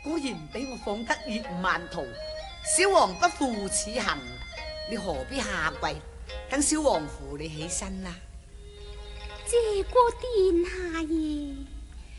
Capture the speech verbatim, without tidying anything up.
果然俾我放得月曼途，小王不負此行，你何必下跪，等小王扶你起身啦？ 謝過殿下爺。